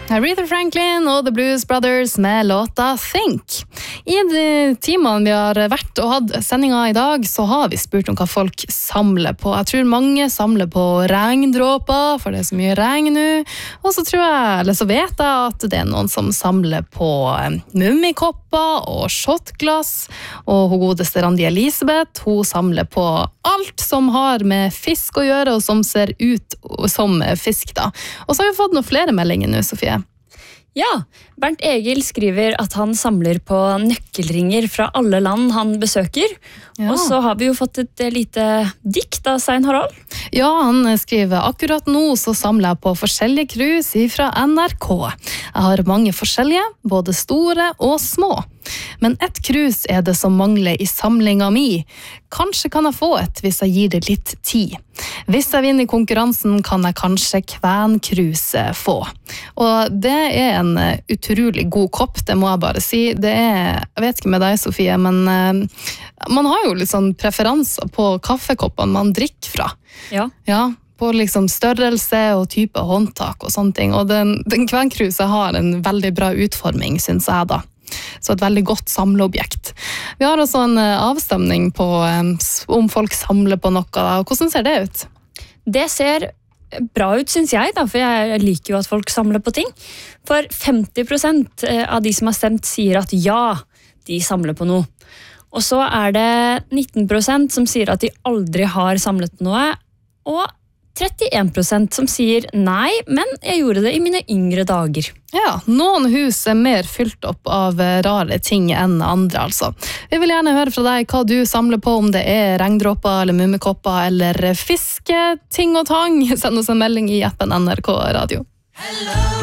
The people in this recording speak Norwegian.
Aretha Franklin og The Blues Brothers med låta Think. I de timene vi har vært og hatt sendinga i dag, så har vi spurt om hva folk samler på. Jeg tror mange samler på regndråper, for det er så mye regn nå. Og så tror jeg, eller så vet jeg at det er noen som samler på mummikopper og shotglass. Og hun godeste Randi Elisabeth, hun samler på alt som har med fisk å gjøre, og som ser ut som fisk da. Og så har vi fått noen flere meldinger nå, Sofie. Ja, Bernt Egil skriver at han samler på nøkkelringer fra alle land han besøker. Ja. Og så har vi jo fått et lite dikt av Svein Harald. Ja, han skriver, akkurat nå så samler jeg på forskjellige krus fra NRK. Jeg har mange forskjellige, både store og små. Men ett krus er det som mangler i samlinga mi. Kanskje kan jeg få et hvis jeg gir det litt tid. Hvis jeg vinner i konkurransen kan jeg kanskje kvenkruset få. Og det er en utrolig god kopp, det må jeg bare si. Det er, jeg vet ikke med deg, Sofie, men man har jo litt sånn preferanser på kaffekoppene man drikker fra. Ja. Ja, på liksom størrelse og type håndtak og sånne ting. Og den kvenkruset har en veldig bra utforming, synes jeg da. Så et veldig godt samleobjekt. Vi har også en avstemning på om folk samler på noe. Hvordan ser det ut? Det ser bra ut, synes jeg, da, for jeg liker jo at folk samler på ting. For 50% av de som har stemt sier at ja, de samler på noe. Og så er det 19% som sier at de aldri har samlet på noe, og 31% som sier nei, men jeg gjorde det i mine yngre dager. Ja, noen hus er mer fylt opp av rare ting enn andre, altså. Vi vil gjerne høre fra deg hva du samler på, om det er regndråper eller mummikopper eller fiske, ting og tang. Send oss en melding i appen NRK Radio. Hello!